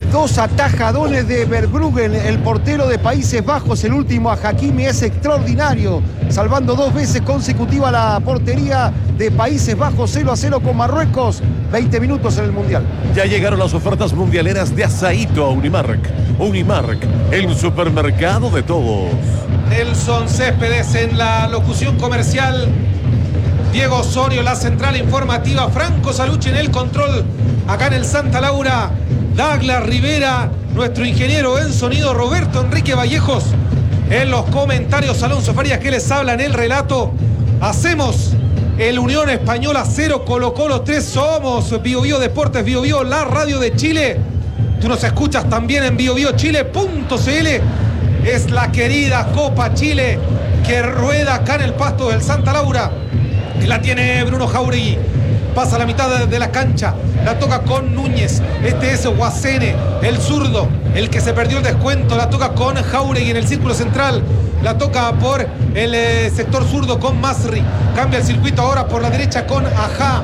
Dos atajadones de Verbruggen, el portero de Países Bajos. El último a Hakimi es extraordinario, salvando 2 veces consecutiva la portería de Países Bajos. 0-0 con Marruecos. 20 minutos en el Mundial. Ya llegaron las ofertas mundialeras de Asaíto a Unimark. Unimark, el supermercado de todos. Nelson Céspedes en la locución comercial. Diego Osorio, la central informativa. Franco Salucci en el control. Acá en el Santa Laura, Douglas Rivera, nuestro ingeniero en sonido, Roberto Enrique Vallejos. En los comentarios, Alonso Farías que les habla en el relato. Hacemos el Unión Española 0, Colo-Colo 3. Somos Bio Bio Deportes, Bio Bio, la radio de Chile. Tú nos escuchas también en biobiochile.cl. Es la querida Copa Chile que rueda acá en el pasto del Santa Laura. La tiene Bruno Jauregui. Pasa a la mitad de la cancha. La toca con Núñez. Este es Guasene, el zurdo, el que se perdió el descuento. La toca con Jauregui en el círculo central. La toca por el sector zurdo con Masri. Cambia el circuito ahora por la derecha con Ajá.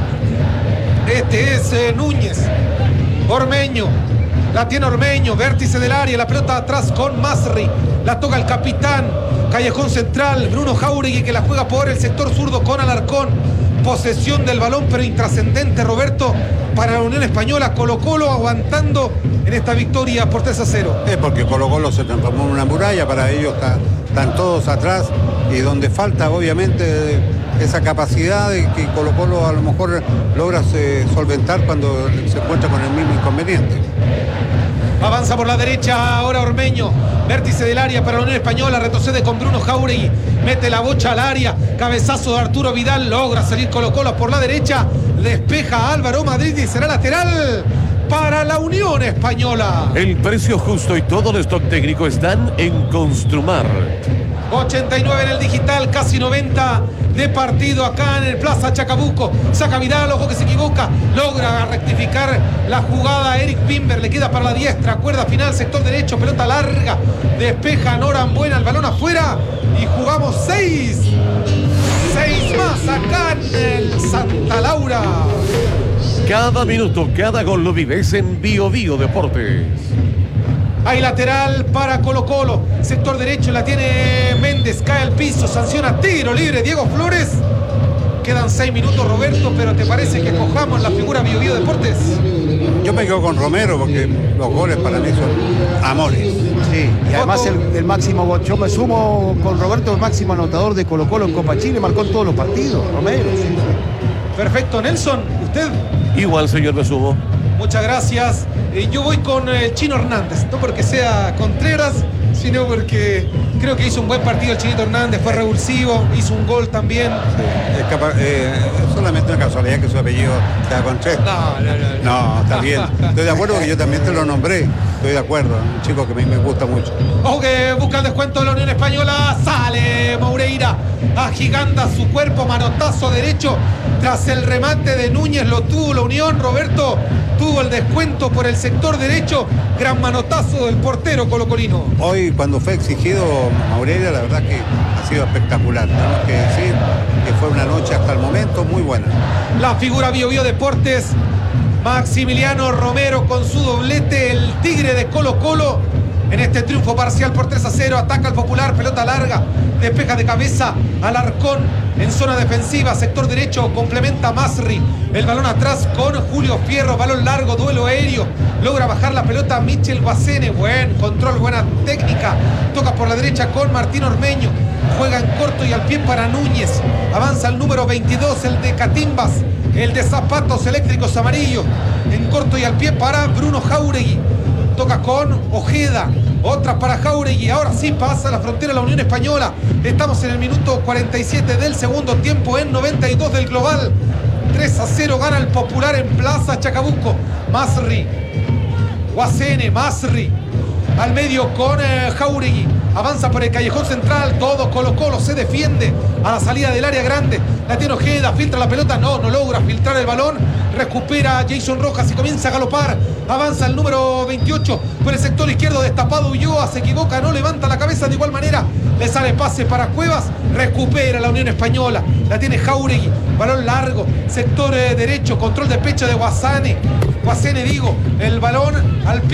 Este es Núñez. Ormeño. La tiene Ormeño. Vértice del área. La pelota atrás con Masri. La toca el capitán. Callejón central. Bruno Jauregui que la juega por el sector zurdo con Alarcón. Posesión del balón, pero intrascendente, Roberto, para la Unión Española. Colo-Colo aguantando en esta victoria por 3-0. Es porque Colo-Colo se transformó en una muralla, para ellos están todos atrás, y donde falta obviamente esa capacidad de que Colo-Colo a lo mejor logra solventar cuando se encuentra con el mismo inconveniente. Avanza por la derecha ahora Ormeño. Vértice del área para la Unión Española. Retrocede con Bruno Jauregui. Mete la bocha al área. Cabezazo de Arturo Vidal. Logra salir Colo-Colo por la derecha. Despeja a Álvaro Madrid y será lateral para la Unión Española. El precio justo y todo el stock técnico están en Construmar. 89 en el digital, casi 90 de partido acá en el Plaza Chacabuco. Saca Vidal, ojo que se equivoca. Logra rectificar la jugada Eric Pimber. Le queda para la diestra. Cuerda final, sector derecho. Pelota larga. Despeja Norambuena. El balón afuera. Y jugamos 6 más acá en el Santa Laura. Cada minuto, cada gol lo vives en Bio Bio Deportes. Hay lateral para Colo-Colo. Sector derecho la tiene Méndez. Cae al piso. Sanciona tiro libre Diego Flores. Quedan 6 minutos, Roberto, pero ¿te parece que cojamos la figura Bio Bio Deportes? Yo me quedo con Romero porque los goles para mí son amores. Sí, y además el máximo, yo me sumo con Roberto, el máximo anotador de Colo-Colo en Copa Chile. Marcó en todos los partidos, Romero. Sí. Perfecto, Nelson. ¿Usted? Igual, señor, me sumo. Muchas gracias. Yo voy con Chino Hernández, no porque sea Contreras, sino porque creo que hizo un buen partido el Chinito Hernández, fue revulsivo, hizo un gol también. Es solamente una casualidad que su apellido sea Contreras. No, está bien. Estoy de acuerdo que yo también te lo nombré. Estoy de acuerdo, un chico que a mí me gusta mucho. Ojo que busca el descuento de la Unión Española. Sale Moureira, agiganta su cuerpo, manotazo derecho. Tras el remate de Núñez lo tuvo la Unión. Roberto tuvo el descuento por el sector derecho. Gran manotazo del portero colocolino. Hoy, cuando fue exigido Moureira, la verdad que ha sido espectacular. Tenemos que decir que fue una noche hasta el momento muy buena. La figura Bio Bio Deportes, Maximiliano Romero con su doblete, el Tigre de Colo-Colo. En este triunfo parcial por 3-0, ataca al Popular, pelota larga, despeja de cabeza Alarcón en zona defensiva, sector derecho, complementa Masri, el balón atrás con Julio Fierro, balón largo, duelo aéreo, logra bajar la pelota Michel Guasene, buen control, buena técnica, toca por la derecha con Martín Ormeño, juega en corto y al pie para Núñez, avanza el número 22, el de Catimbas, el de zapatos eléctricos amarillos, en corto y al pie para Bruno Jauregui. Toca con Ojeda, otra para Jauregui, ahora sí pasa la frontera la Unión Española. Estamos en el minuto 47 del segundo tiempo, en 92 del global. 3-0 gana el Popular en Plaza Chacabuco. Masri, Guasene, Masri, al medio con Jauregui, avanza por el callejón central, todo Colo-Colo se defiende a la salida del área grande, la tiene Ojeda, filtra la pelota, no logra filtrar el balón, recupera Jason Rojas y comienza a galopar, avanza el número 28 por el sector izquierdo, destapado Ulloa, se equivoca, no levanta la cabeza, de igual manera le sale pase para Cuevas, recupera la Unión Española, la tiene Jauregui, balón largo, sector derecho, control de pecho de Guasene, el balón al